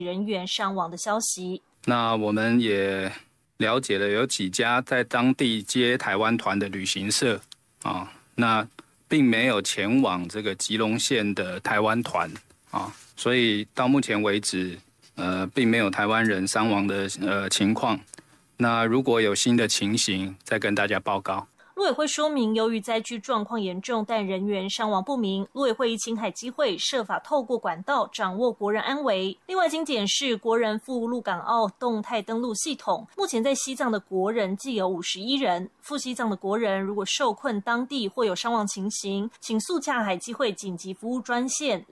人员伤亡的消息。 那我们也了解了有几家在当地接台湾团的旅行社啊，那并没有前往这个基隆县的台湾团啊，所以到目前为止，并没有台湾人伤亡的情况。那如果有新的情形，再跟大家报告。 陆委会说明，由于灾区状况严重，但人员伤亡不明，陆委会以青海机会设法透过管道掌握国人安危。另外，经检视国人赴陆港澳动态登录系统，目前在西藏的国人计有51人。赴西藏的国人如果受困当地或有伤亡情形，请速洽海基会紧急服务专线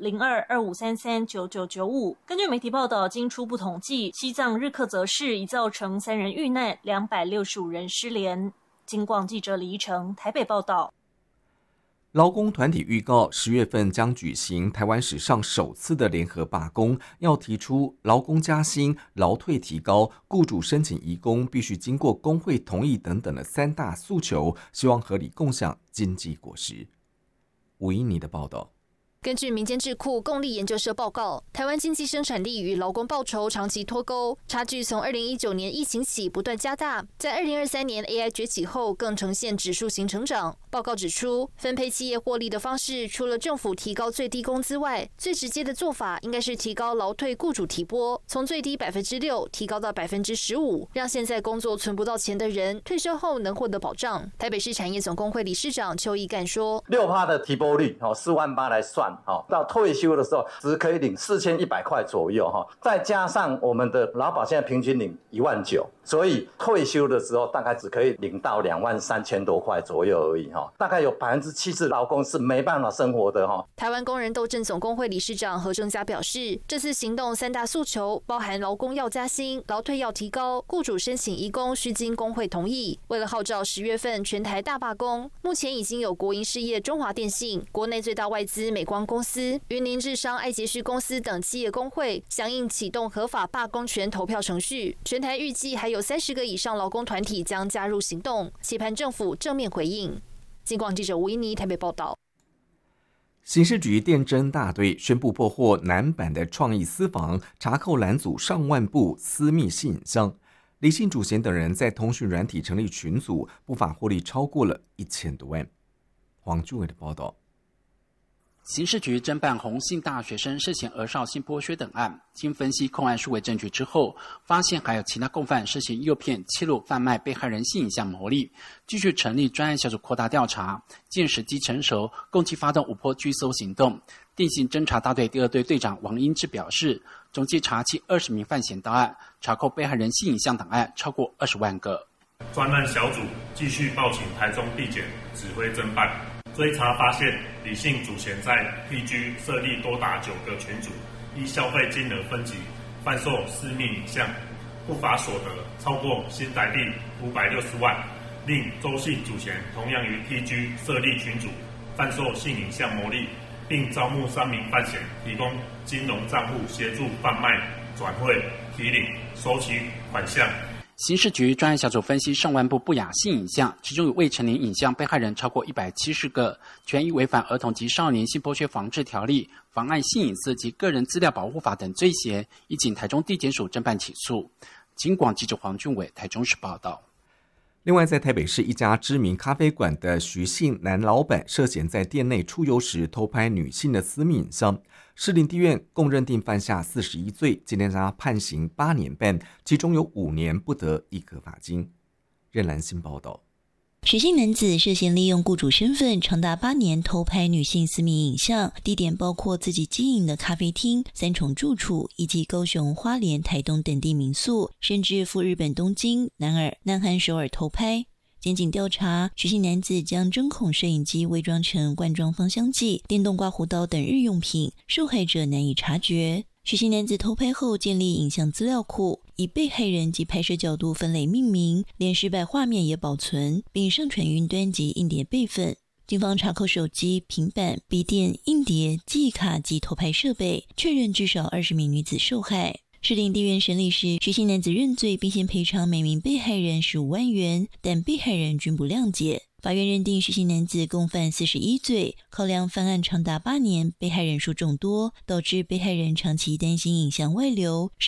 0225339995。根据媒体报道，经初步统计，西藏日喀则市已造成3人遇难，265人失联。金广记者李依成台北报道。 劳工团体预告10月份将举行台湾史上首次的联合罢工，要提出劳工加薪、劳退提高、雇主申请移工必须经过工会同意等等的3大诉求，希望合理共享经济果实。吴依妮的报道。 根据民间智库共力研究社报告，台湾经济生产力与劳工报酬长期脱钩，差距从2019年疫情起不断加大，在2023年 AI 崛起后更呈现指数型成长。报告指出，分配企业获利的方式，除了政府提高最低工资外，最直接的做法应该是提高劳退雇主提拨，从最低6%提高到15%，让现在工作存不到钱的人退休后能获得保障。台北市产业总工会理事长邱义干说 ，6%的提拨率，48000来算。到退休的时候只可以领4100块左右，再加上我们的劳保现在平均领19000，所以退休的时候大概只可以领到23000多块左右而已，大概有70%劳工是没办法生活的。 台湾工人斗阵总工会理事长何正佳表示，这次行动3大诉求包含劳工要加薪、劳退要提高、雇主申请移工需经工会同意。为了号召10月份全台大罢工，目前已经有国营事业中华电信、国内最大外资美光公司、云林智商爱捷旭公司等企业工会响应启动合法罢工权投票程序，全台预计还有30个以上劳工团体将加入行动，期盼政府正面回应。金广记者吴依妮台北报道。 刑事局电侦大队宣布破获南版的创意私房，查扣拦阻上万部私密性影像。李姓主嫌等人在通讯软体成立群组，不法获利超过了1000多万。黄俊伟的报道。 刑事局侦办洪姓大学生涉嫌儿少性剥削等案，经分析控案数位证据之后，发现还有其他共犯涉嫌诱骗、窃录、贩卖被害人性影像牟利，继续成立专案小组扩大调查，见时机成熟，共计发动5波拘搜行动。定性侦查大队第2队队长王英志表示，总计查缉20名犯嫌到案，查扣被害人性影像档案超过20万个。 专案小组继续报请台中地检指挥侦办。追查发现，李姓主嫌在 PG 设立多达9个群组，依消费金额分级贩售私密影像，不法所得超过新台币560万。另周姓主嫌同样于 PG 设立群组，贩售性影像牟利，并招募3名犯嫌提供金融账户协助贩卖、转汇、提领、收取款项。 刑事局专案小组分析上万部不雅性影像，其中有未成年影像被害人超过170个，全依违反儿童及少年性剥削防治条例、妨碍性隐私及个人资料保护法等罪嫌，已经台中地检署侦办起诉。金广记者黄俊伟台中市报道。 另外，在台北市一家知名咖啡馆的徐姓男老板涉嫌在店内出游时偷拍女性的私密影像，士林地院共认定犯下41罪，今天将他判刑8年半，其中有5年不得一颗罚金。任兰新报道。 徐姓男子涉嫌利用雇主身份长达8年偷拍女性私密影像，地点包括自己经营的咖啡厅、3重住处以及高雄、花莲、台东等地民宿，甚至赴日本东京、南尔、南韩首尔偷拍。检警调查，徐姓男子将针孔摄影机伪装成罐装芳香剂、电动刮胡刀等日用品，受害者难以察觉。徐姓男子偷拍后建立影像资料库，以被害人及拍摄角度分类命名，连失败画面也保存，并上传云端及硬碟备份。警方查扣手机、平板、笔电、硬碟、记忆卡及偷拍设备，确认至少20名女子受害。士林地院审理时，徐姓男子认罪，并先赔偿每名被害人15万元，但被害人均不谅解。 法院认定徐姓男子共犯41罪，考量犯案长达8年，被害人数众多，导致被害人长期担心影像外流。